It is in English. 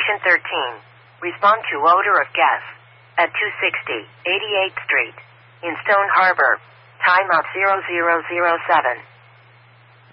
Station 13. Respond to odor of gas at 260 88th Street in Stone Harbor. Time out 0007.